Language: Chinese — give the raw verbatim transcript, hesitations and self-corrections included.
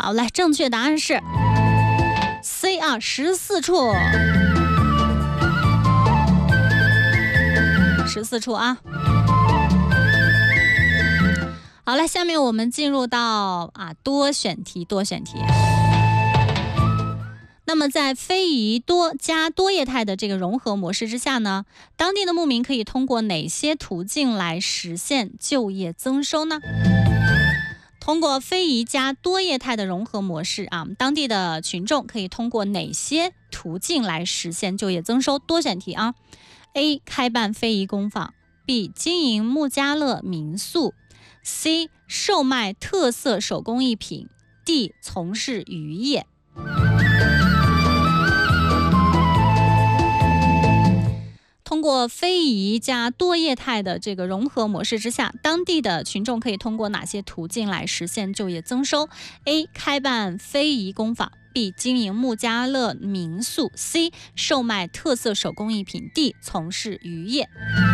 好，来，正确答案是 C 啊，十四处，十四处啊。好了，下面我们进入到啊多选题，多选题。那么在非遗多加多业态的这个融合模式之下呢，当地的牧民可以通过哪些途径来实现就业增收呢？通过非遗加多业态的融合模式啊，当地的群众可以通过哪些途径来实现就业增收？多选题啊 ：A. 开办非遗工坊 ；B. 经营穆家乐民宿 ；C. 售卖特色手工艺品 ；D. 从事渔业。通过非遗加多业态的这个融合模式之下，当地的群众可以通过哪些途径来实现就业增收 ？A. 开办非遗工坊 B. 经营穆家乐民宿 C. 售卖特色手工艺品 D. 从事渔业。